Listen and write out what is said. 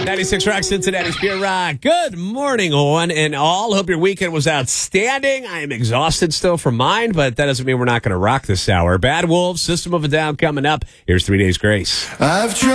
96 Rock, Cincinnati's Pure Rock. Good morning, one and all. Hope your weekend was outstanding. I am exhausted still from mine, but that doesn't mean we're not going to rock this hour. Bad Wolves, System of a Down coming up. Here's 3 Days Grace.